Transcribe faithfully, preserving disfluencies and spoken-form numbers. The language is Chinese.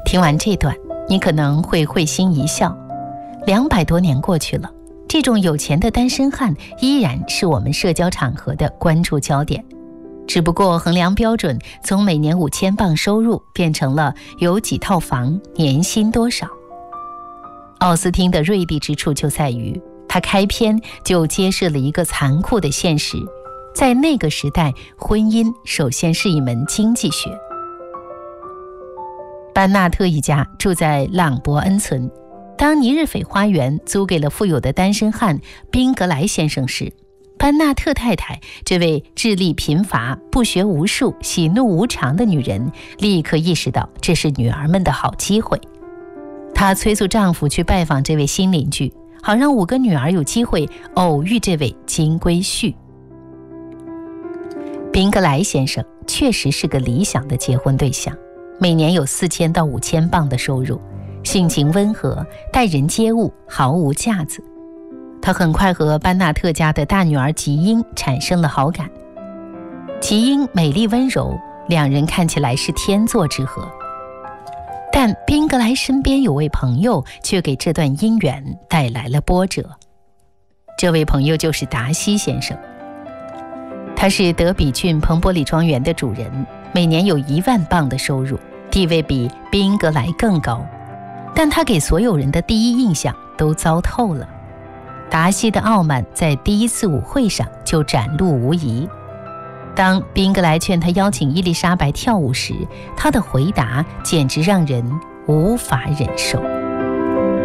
听完这段，你可能会会心一笑，两百多年过去了，这种有钱的单身汉依然是我们社交场合的关注焦点，只不过衡量标准从每年五千镑收入变成了有几套房，年薪多少。奥斯汀的锐利之处就在于，他开篇就揭示了一个残酷的现实，在那个时代，婚姻首先是一门经济学。班纳特一家住在朗伯恩村，当尼日斐花园租给了富有的单身汉宾格莱先生时，班纳特太太这位智力贫乏、不学无术、喜怒无常的女人立刻意识到这是女儿们的好机会。她催促丈夫去拜访这位新邻居，好让五个女儿有机会偶遇这位金龟婿。宾格莱先生确实是个理想的结婚对象，每年有四千到五千镑的收入，性情温和，待人接物毫无架子。他很快和班纳特家的大女儿吉英产生了好感。吉英美丽温柔，两人看起来是天作之合。但宾格莱身边有位朋友却给这段姻缘带来了波折。这位朋友就是达西先生，他是德比郡彭伯里庄园的主人，每年有一万镑的收入，地位比宾格莱更高。但他给所有人的第一印象都糟透了。达西的傲慢在第一次舞会上就展露无遗。当宾格莱劝他邀请伊丽莎白跳舞时，他的回答简直让人无法忍受。